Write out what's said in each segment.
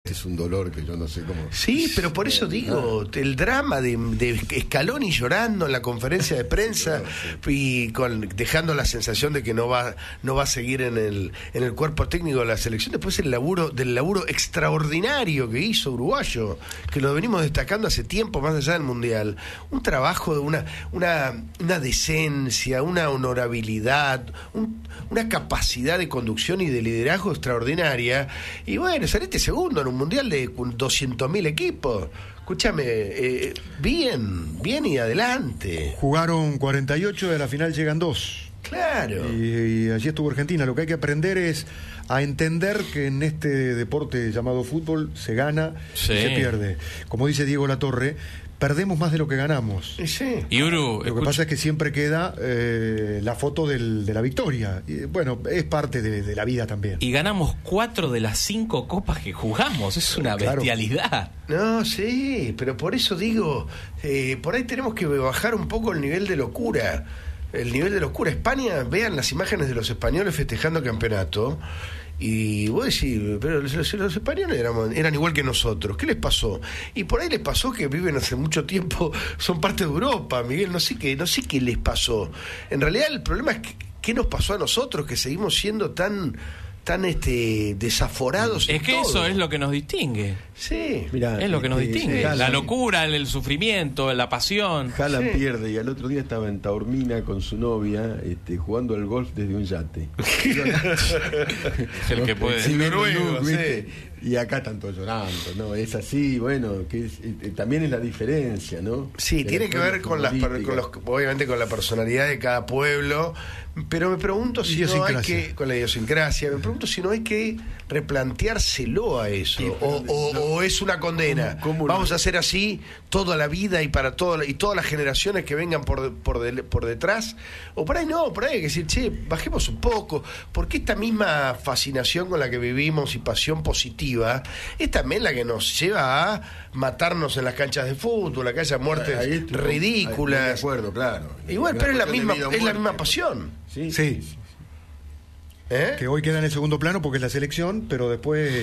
es un dolor que yo no sé cómo... Sí, pero por eso digo, el drama de Scaloni llorando en la conferencia de prensa y dejando la sensación de que no va a seguir en el cuerpo técnico de la selección, después del laburo extraordinario que hizo uruguayo, que lo venimos destacando hace tiempo, más allá del Mundial. Un trabajo de una decencia, una honorabilidad, una capacidad de conducción y de liderazgo extraordinaria. Y bueno, saliste segundo en un Mundial de 200.000 equipos. Escúchame, bien y adelante. Jugaron 48, de la final llegan 2. Claro. Y allí estuvo Argentina. Lo que hay que aprender es a entender que en este deporte llamado fútbol se gana y se pierde. Como dice Diego Latorre, perdemos más de lo que ganamos. Sí. Y Uru, lo que pasa es que siempre queda la foto de la victoria. Y, bueno, es parte de la vida también. Y ganamos 4 de las 5 copas que jugamos. Es una bestialidad. No, sí, pero por eso digo, por ahí tenemos que bajar un poco el nivel de locura. El nivel de locura. España, vean las imágenes de los españoles festejando campeonato. Y vos decís, pero los españoles eran igual que nosotros. ¿Qué les pasó? Y por ahí les pasó que viven hace mucho tiempo, son parte de Europa, Miguel. No sé qué les pasó. En realidad el problema es qué nos pasó a nosotros, que seguimos siendo tan desaforados. Es que todo. Eso es lo que nos distingue. Sí. Mirá, es lo que nos distingue. Sí. La locura, el sufrimiento, la pasión. Haaland pierde y al otro día estaba en Taormina con su novia jugando al golf desde un yate. El que puede. Sí, noruego, sí. Y acá están todos llorando, ¿no? Es así, bueno, también es la diferencia, ¿no? Sí, tiene que ver con obviamente con la personalidad de cada pueblo, pero me pregunto si no hay que, con la idiosincrasia, me pregunto si no hay que replanteárselo a eso, sí, o es una condena. ¿Cómo vamos a hacer así toda la vida y para todas las generaciones que vengan por detrás? O por ahí no, por ahí hay que decir, che, bajemos un poco, porque esta misma fascinación con la que vivimos y pasión positiva es también la que nos lleva a matarnos en las canchas de fútbol, a que haya muertes ridículas. De acuerdo, claro. Igual, pero es la misma pasión. Sí. Que hoy queda en el segundo plano porque es la selección, pero después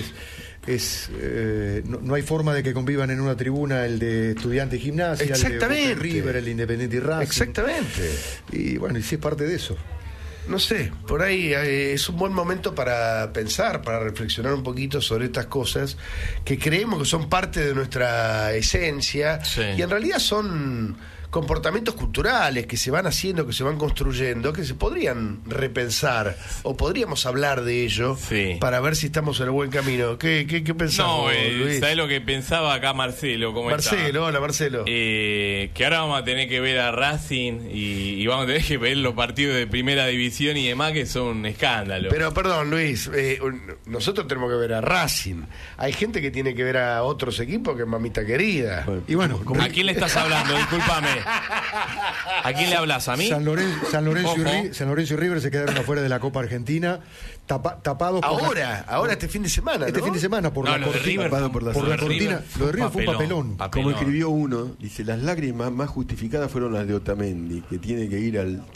no hay forma de que convivan en una tribuna el de Estudiantes y Gimnasia, exactamente, el de River, el de Independiente y Racing. Exactamente. Y bueno, y sí es parte de eso. No sé, por ahí es un buen momento para pensar, para reflexionar un poquito sobre estas cosas que creemos que son parte de nuestra esencia, sí, y en realidad son comportamientos culturales que se van haciendo, que se van construyendo, que se podrían repensar o podríamos hablar de ello, sí, para ver si estamos en el buen camino. ¿Qué pensamos, Luis? ¿Sabés lo que pensaba acá Marcelo? Hola Marcelo. Que ahora vamos a tener que ver a Racing y vamos a tener que ver los partidos de primera división y demás, que son un escándalo. Pero perdón, Luis, nosotros tenemos que ver a Racing. Hay gente que tiene que ver a otros equipos, que mamita querida. Y bueno, ¿a quién le estás hablando? Discúlpame. ¿A quién le hablas? ¿A mí? San Lorenzo y River se quedaron afuera de la Copa Argentina, tapados ahora este fin de semana, fin de semana por la cortina. Por la cortina. Lo de River fue un papelón. Como escribió uno, dice, las lágrimas más justificadas fueron las de Otamendi, que tiene que ir al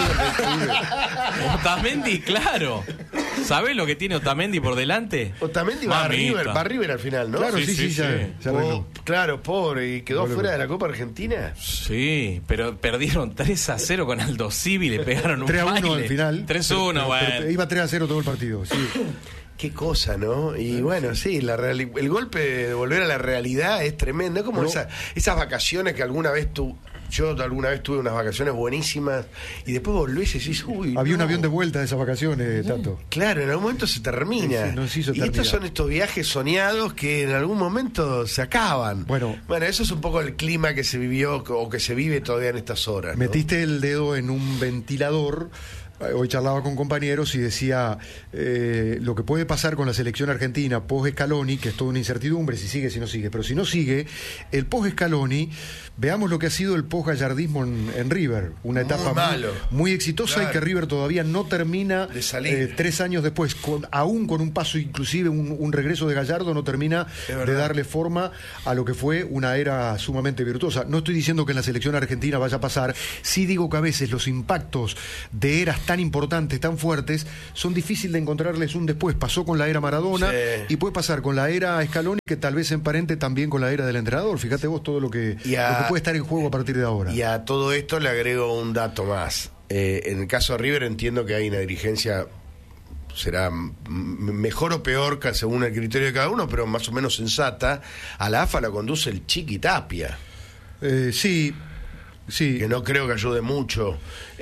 Otamendi, claro. ¿Sabés lo que tiene Otamendi por delante? Otamendi va a River al final, ¿no? Claro, sí, ya claro, pobre, y quedó fuera de la Copa Argentina. Sí, pero perdieron 3-0 con Aldo Civi, le pegaron un 3-1 al final. 3-1, bueno. Iba 3-0 todo el partido, sí. Qué cosa, ¿no? Y bueno, sí, el golpe de volver a la realidad es tremendo. Es como esas vacaciones que yo alguna vez tuve unas vacaciones buenísimas y después volvés y decís, había un avión de vuelta de esas vacaciones, Tato. Claro, en algún momento se termina. Sí, y estos son estos viajes soñados que en algún momento se acaban. Bueno, eso es un poco el clima que se vivió o que se vive todavía en estas horas, ¿no? Metiste el dedo en un ventilador. Hoy charlaba con compañeros y decía lo que puede pasar con la selección argentina post-Scaloni, que es toda una incertidumbre si sigue, si no sigue, pero si no sigue, el post-Scaloni, veamos lo que ha sido el post-gallardismo en River, una etapa muy exitosa, claro, y que River todavía no termina de salir. 3 años después, aún con un paso, inclusive un regreso de Gallardo, no termina de darle forma a lo que fue una era sumamente virtuosa. No estoy diciendo que en la selección argentina vaya a pasar, sí digo que a veces los impactos de eras tan importantes, tan fuertes, son difíciles de encontrarles un después. Pasó con la era Maradona y puede pasar con la era Scaloni, que tal vez se emparente también con la era del entrenador. Fíjate vos todo lo que puede estar en juego a partir de ahora. Y a todo esto le agrego un dato más. En el caso de River entiendo que hay una dirigencia, será mejor o peor según el criterio de cada uno, pero más o menos sensata. A la AFA la conduce el Chiqui Tapia. Sí. Que no creo que ayude mucho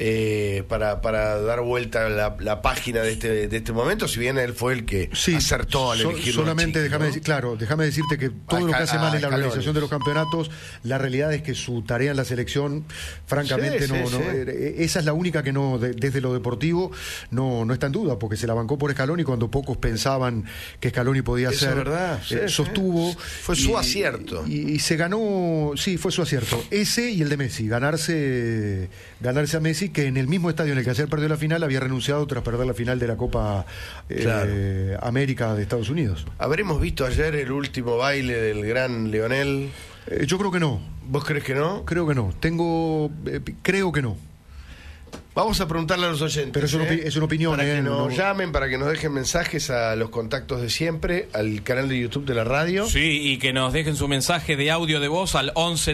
para dar vuelta la página de este momento, si bien él fue el que acertó al elegir. Solamente Chiqui, déjame decirte que todo lo que hace mal en la organización de los campeonatos, la realidad es que su tarea en la selección, francamente, esa es la única que desde lo deportivo no está en duda, porque se la bancó por Scaloni cuando pocos pensaban que Scaloni podía ser. Verdad, sostuvo. Fue su acierto. Y se ganó, fue su acierto. Ese y el de Messi. Ganarse a Messi, que en el mismo estadio en el que ayer perdió la final había renunciado tras perder la final de la Copa América de Estados Unidos. ¿Habremos visto ayer el último baile del gran Lionel? Yo creo que no. ¿Vos crees que no? Creo que no. Creo que no. Vamos a preguntarle a los oyentes. Pero es una opinión. Para que nos llamen, para que nos dejen mensajes a los contactos de siempre, al canal de YouTube de la radio. Sí, y que nos dejen su mensaje de audio de voz al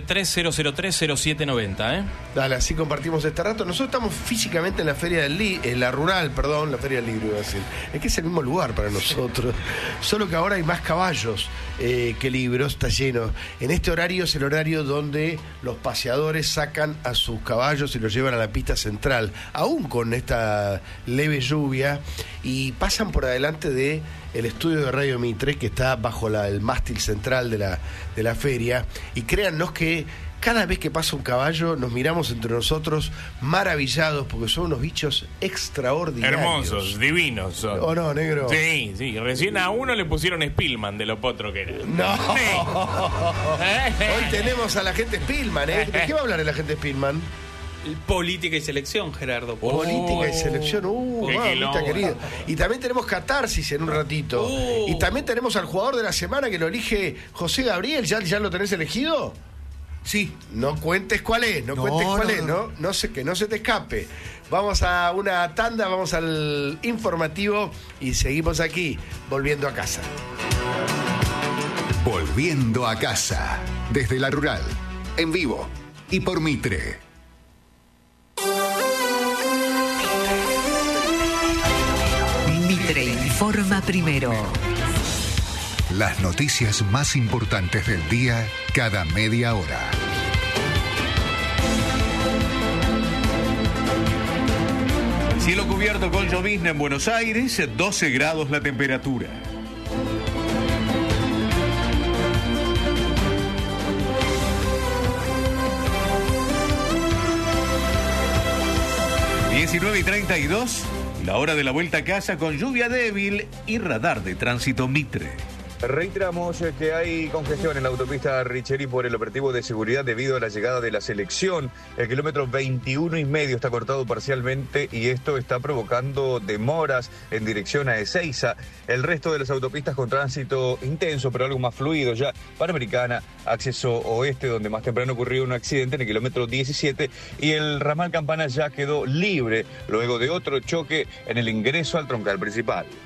11-3003-0790. Dale, así compartimos este rato. Nosotros estamos físicamente en la Feria la Feria del Libro, iba a decir. Es que es el mismo lugar para nosotros. Solo que ahora hay más caballos que libros, está lleno. En este horario es el horario donde los paseadores sacan a sus caballos y los llevan a la pista central, aún con esta leve lluvia, y pasan por adelante de el estudio de Radio Mitre, que está bajo el mástil central de la feria, y créannos que cada vez que pasa un caballo nos miramos entre nosotros maravillados, porque son unos bichos extraordinarios. Hermosos, divinos son. ¿O no, negro? Sí, recién a uno le pusieron Spillman de lo potro que era. ¡No! Sí. Hoy tenemos a la gente Spillman, ¿eh? ¿De qué va a hablar el agente Spillman? Política y selección, Gerardo. Política y selección, mamita querida. Y también tenemos catarsis en un ratito. Y también tenemos al jugador de la semana que lo elige José Gabriel. ¿Ya lo tenés elegido? Sí. No cuentes cuál es, no sé, que no se te escape. Vamos a una tanda, vamos al informativo y seguimos aquí, volviendo a casa. Volviendo a casa, desde la Rural, en vivo y por Mitre. Mitre informa primero. Las noticias más importantes del día cada media hora. Cielo cubierto con llovizna en Buenos Aires, 12 grados la temperatura. ...19 y 32... la hora de la vuelta a casa con lluvia débil y radar de tránsito Mitre. Reiteramos que hay congestión en la autopista Richeri por el operativo de seguridad debido a la llegada de la selección. El kilómetro 21,5 está cortado parcialmente y esto está provocando demoras en dirección a Ezeiza. El resto de las autopistas con tránsito intenso, pero algo más fluido ya. Panamericana, acceso oeste, donde más temprano ocurrió un accidente en el kilómetro 17 y el ramal Campana ya quedó libre luego de otro choque en el ingreso al troncal principal.